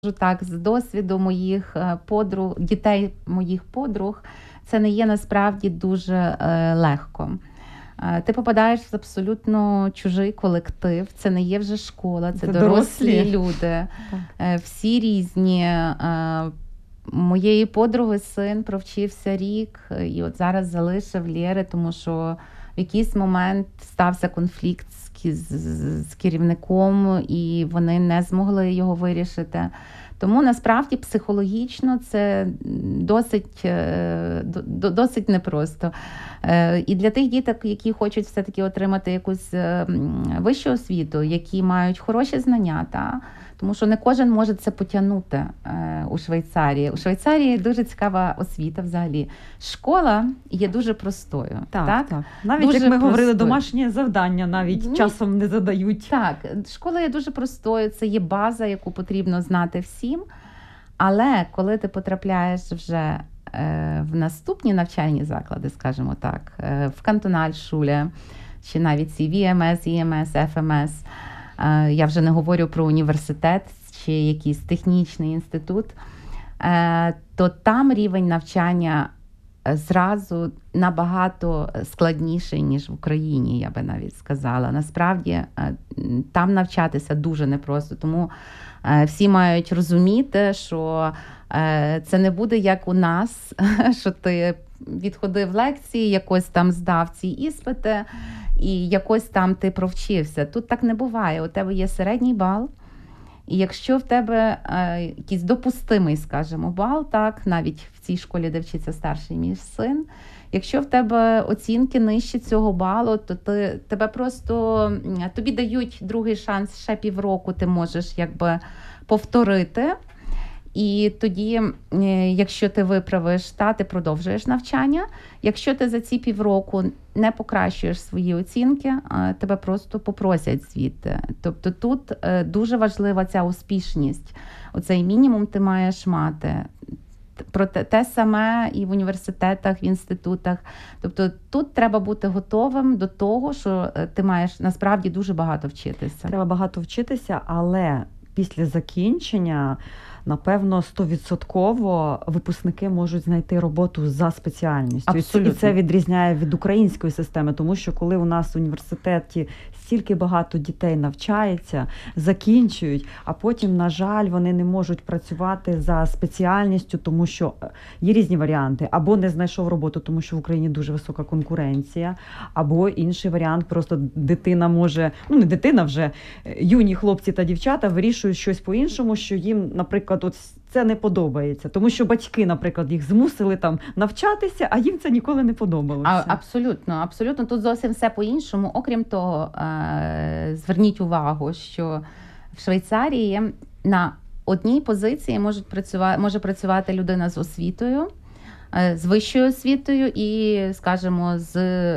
так, з досвіду моїх подруг, дітей моїх подруг, це не є насправді дуже легко. Ти попадаєш в абсолютно чужий колектив, це не є вже школа, це дорослі люди, всі різні. Моєї подруги син провчився рік і от зараз залишив Лєри, тому що в якийсь момент стався конфлікт з керівником, і вони не змогли його вирішити. Тому насправді психологічно це досить непросто. І для тих діток, які хочуть все-таки отримати якусь вищу освіту, які мають хороші знання, тому що не кожен може це потягнути у Швейцарії. У Швейцарії дуже цікава освіта взагалі. Школа є дуже простою. Так. Навіть, дуже як ми говорили, домашнє завдання навіть часом не задають. Так, школа є дуже простою, це є база, яку потрібно знати всім. Але коли ти потрапляєш вже в наступні навчальні заклади, скажімо так, в Кантональшуле, чи навіть ці ВМС, ІМС, ФМС, я вже не говорю про університет чи якийсь технічний інститут, то там рівень навчання зразу набагато складніший, ніж в Україні, я би навіть сказала. Насправді, там навчатися дуже непросто, тому всі мають розуміти, що це не буде як у нас, що ти відходив лекції, якось там здав ці іспити, і якось там ти провчився. Тут так не буває. У тебе є середній бал, і якщо в тебе якийсь допустимий, скажімо, бал, так, навіть в цій школі, де вчиться старший мій син, якщо в тебе оцінки нижче цього балу, то тобі дають другий шанс, ще півроку ти можеш якби повторити. І тоді, якщо ти виправиш, ти продовжуєш навчання. Якщо ти за ці півроку не покращуєш свої оцінки, тебе просто попросять звідти. Тобто тут дуже важлива ця успішність. Оцей мінімум ти маєш мати. Про те саме і в університетах, в інститутах. Тобто тут треба бути готовим до того, що ти маєш насправді дуже багато вчитися. Треба багато вчитися, але після закінчення, напевно, 100% випускники можуть знайти роботу за спеціальністю. Абсолютно. І це відрізняє від української системи, тому що коли у нас в університеті стільки багато дітей навчається, закінчують, а потім, на жаль, вони не можуть працювати за спеціальністю, тому що є різні варіанти. Або не знайшов роботу, тому що в Україні дуже висока конкуренція, або інший варіант, просто дитина може, не дитина вже, юні хлопці та дівчата вирішують щось по-іншому, що їм, наприклад, це не подобається. Тому що батьки, наприклад, їх змусили там навчатися, а їм це ніколи не подобалося. Абсолютно. Тут зовсім все по-іншому. Окрім того, зверніть увагу, що в Швейцарії на одній позиції може працювати людина з освітою, з вищою освітою і, скажімо, з...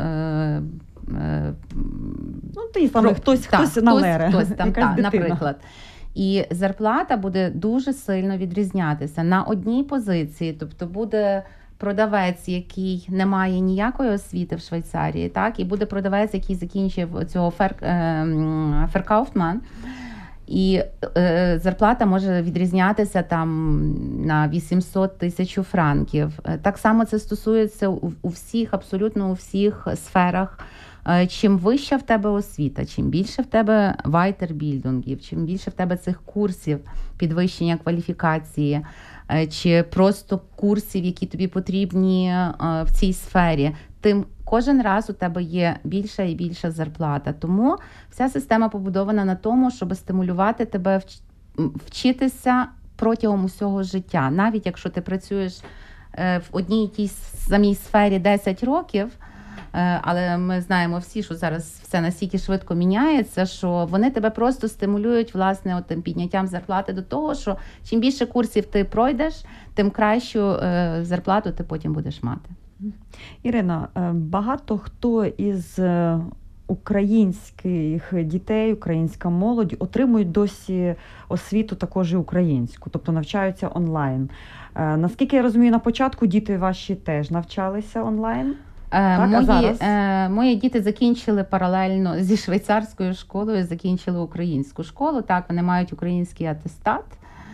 хтось на лере. Хтось там, наприклад. І зарплата буде дуже сильно відрізнятися на одній позиції. Тобто буде продавець, який не має ніякої освіти в Швейцарії, так, і буде продавець, який закінчив цього Феркауфман. І зарплата може відрізнятися там на 800 тисяч франків. Так само це стосується абсолютно у всіх сферах. Чим вища в тебе освіта, чим більше в тебе вайтербільдингів, чим більше в тебе цих курсів підвищення кваліфікації, чи просто курсів, які тобі потрібні в цій сфері, тим кожен раз у тебе є більша і більша зарплата. Тому вся система побудована на тому, щоб стимулювати тебе вчитися протягом усього життя. Навіть якщо ти працюєш в одній тій самій сфері 10 років, але ми знаємо всі, що зараз все настільки швидко міняється, що вони тебе просто стимулюють, власне, тим підняттям зарплати до того, що чим більше курсів ти пройдеш, тим кращу зарплату ти потім будеш мати. Ірина, багато хто із українських дітей, українська молодь отримують досі освіту також і українську, тобто навчаються онлайн. Наскільки я розумію, на початку діти ваші теж навчалися онлайн? Мої діти закінчили паралельно зі швейцарською школою, закінчили українську школу. Так, вони мають український атестат.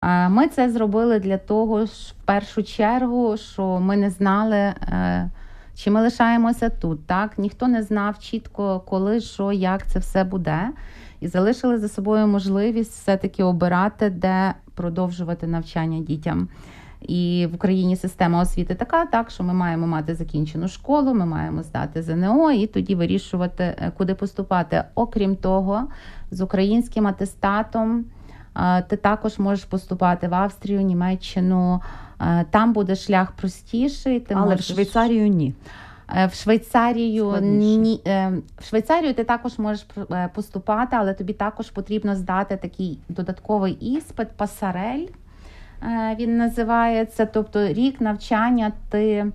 Ми це зробили для того, в першу чергу, що ми не знали, чи ми лишаємося тут. Так? Ніхто не знав чітко, коли, що, як це все буде. І залишили за собою можливість все-таки обирати, де продовжувати навчання дітям. І в Україні система освіти така, так, що ми маємо мати закінчену школу, ми маємо здати ЗНО і тоді вирішувати, куди поступати. Окрім того, з українським атестатом ти також можеш поступати в Австрію, Німеччину. Там буде шлях простіший. Але в Швейцарію ні. В Швейцарію ти також можеш поступати, але тобі також потрібно здати такий додатковий іспит, пасарель, він називається. Тобто рік навчання ти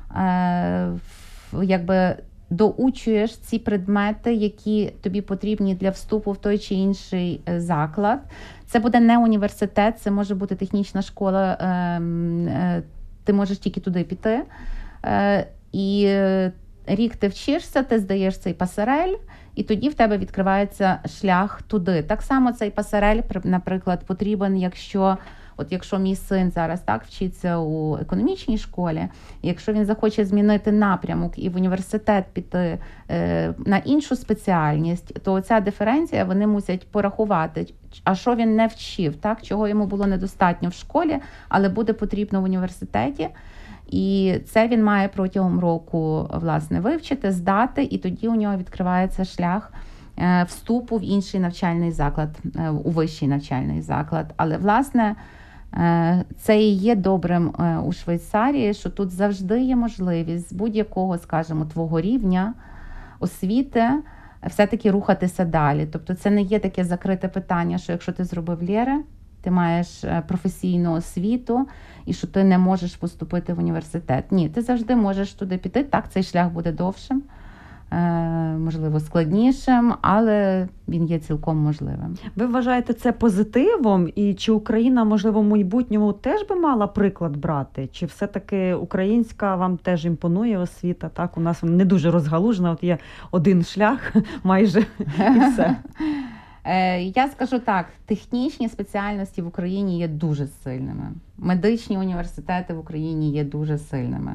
якби доучуєш ці предмети, які тобі потрібні для вступу в той чи інший заклад. Це буде не університет, це може бути технічна школа, ти можеш тільки туди піти. І рік ти вчишся, ти здаєш цей пасарель, і тоді в тебе відкривається шлях туди. Так само цей пасарель, наприклад, потрібен, якщо мій син зараз так вчиться у економічній школі, і якщо він захоче змінити напрямок і в університет піти на іншу спеціальність, то ця диференція вони мусять порахувати, а що він не вчив, так, чого йому було недостатньо в школі, але буде потрібно в університеті. І це він має протягом року, власне, вивчити, здати, і тоді у нього відкривається шлях вступу в інший навчальний заклад, у вищий навчальний заклад. Але, власне, це і є добрим у Швейцарії, що тут завжди є можливість з будь-якого, скажімо, твого рівня освіти все-таки рухатися далі. Тобто це не є таке закрите питання, що якщо ти зробив ЛЄРЕ, ти маєш професійну освіту і що ти не можеш поступити в університет. Ні, ти завжди можеш туди піти. Так, цей шлях буде довшим, можливо, складнішим, але він є цілком можливим. Ви вважаєте це позитивом? І чи Україна, можливо, в майбутньому теж би мала приклад брати? Чи все-таки українська вам теж імпонує освіта? Так, у нас не дуже розгалужена, от є один шлях майже і все. Я скажу так, технічні спеціальності в Україні є дуже сильними. Медичні університети в Україні є дуже сильними.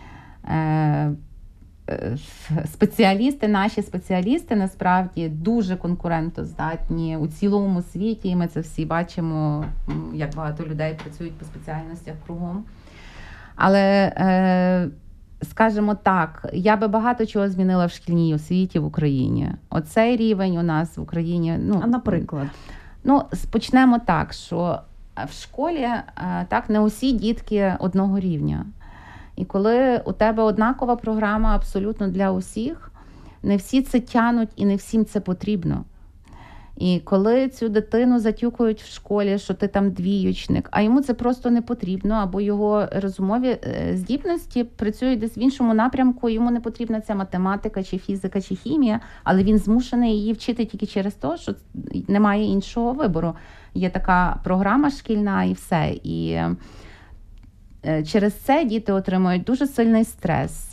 Наші спеціалісти насправді дуже конкурентоздатні у цілому світі, і ми це всі бачимо, як багато людей працюють по спеціальностях кругом. Але, скажімо так, я би багато чого змінила в шкільній освіті в Україні. Оцей рівень у нас в Україні... А наприклад? Почнемо так, що в школі так, не усі дітки одного рівня. І коли у тебе однакова програма абсолютно для усіх, не всі це тянуть і не всім це потрібно. І коли цю дитину затюкують в школі, що ти там двіючник, а йому це просто не потрібно, або його розумові здібності працюють десь в іншому напрямку, йому не потрібна ця математика, чи фізика, чи хімія, але він змушений її вчити тільки через те, що немає іншого вибору. Є така програма шкільна і все. І через це діти отримують дуже сильний стрес.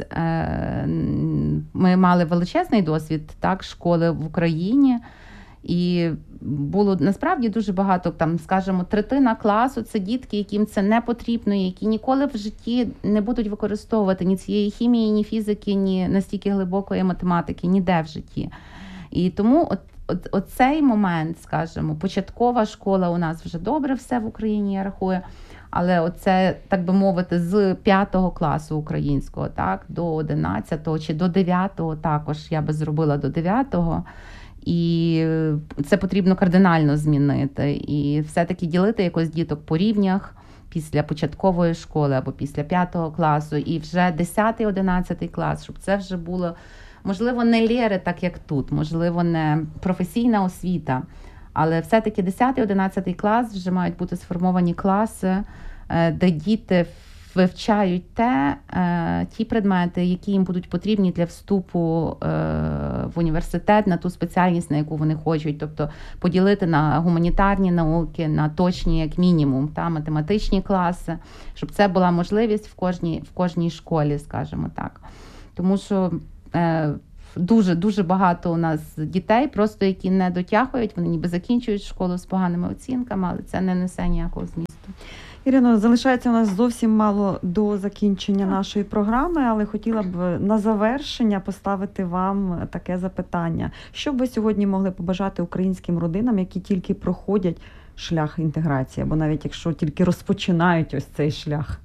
Ми мали величезний досвід так, школи в Україні, і було насправді дуже багато, там, скажімо, третина класу – це дітки, яким це не потрібно, які ніколи в житті не будуть використовувати ні цієї хімії, ні фізики, ні настільки глибокої математики, ніде в житті. І тому оцей момент, скажімо, початкова школа у нас вже добре все в Україні, я рахую, але оце, так би мовити, з 5 класу українського, так, до 11 чи до 9 також, я би зробила до 9. І це потрібно кардинально змінити. І все-таки ділити якось діток по рівнях після початкової школи або після 5 класу, і вже 10-11 клас, щоб це вже було, можливо, не ЛЄРЕ, так як тут, можливо, не професійна освіта, але все-таки 10-11 клас вже мають бути сформовані класи, де діти вивчають ті предмети, які їм будуть потрібні для вступу в університет, на ту спеціальність, на яку вони хочуть. Тобто поділити на гуманітарні науки, на точні, як мінімум, математичні класи, щоб це була можливість в кожній школі, скажімо так. Тому що дуже багато у нас дітей, просто які не дотягують, вони ніби закінчують школу з поганими оцінками, але це не несе ніякого змісту. Ірино, залишається у нас зовсім мало до закінчення нашої програми, але хотіла б на завершення поставити вам таке запитання. Що б ви сьогодні могли побажати українським родинам, які тільки проходять шлях інтеграції, або навіть якщо тільки розпочинають ось цей шлях?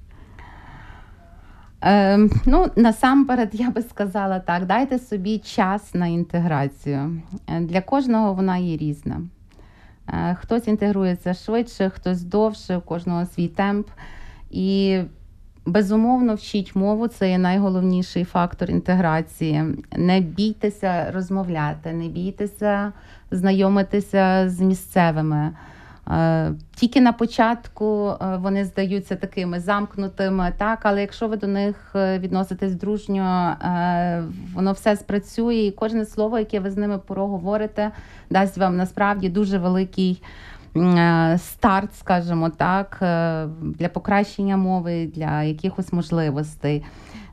Насамперед, я би сказала так, дайте собі час на інтеграцію. Для кожного вона є різна. Хтось інтегрується швидше, хтось довше, у кожного свій темп. І, безумовно, вчіть мову, це є найголовніший фактор інтеграції. Не бійтеся розмовляти, не бійтеся знайомитися з місцевими. Тільки на початку вони здаються такими замкнутими, так, але якщо ви до них відноситесь дружньо, воно все спрацює, і кожне слово, яке ви з ними проговорите, дасть вам насправді дуже великий старт, скажімо так, для покращення мови, для якихось можливостей.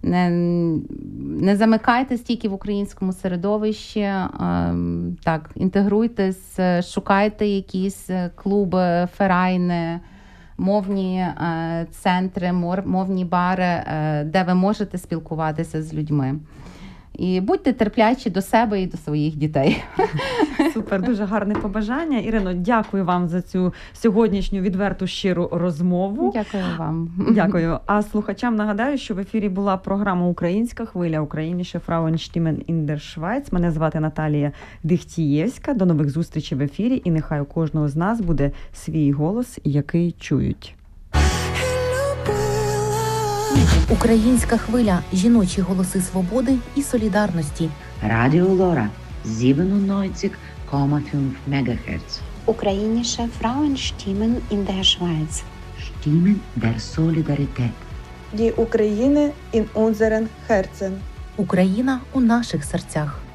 Не замикайтесь тільки в українському середовищі, так, інтегруйтесь, шукайте якісь клуби, ферайни, мовні центри, мовні бари, де ви можете спілкуватися з людьми. І будьте терплячі до себе і до своїх дітей. Супер, дуже гарне побажання. Ірино, дякую вам за цю сьогоднішню відверту, щиру розмову. Дякую вам. Дякую. А слухачам нагадаю, що в ефірі була програма «Українська хвиля», україніше Frauenstimmen in der Schweiz. Мене звати Наталія Дихтієвська. До нових зустрічей в ефірі. І нехай у кожного з нас буде свій голос, який чують. Українська хвиля. Жіночі голоси свободи і солідарності. Радіо Лора 97,5 МГц. Ukrainische Frauenstimmen in der Schweiz. Stimmen der Solidarität. Die Ukraine in unseren Herzen. Україна у наших серцях.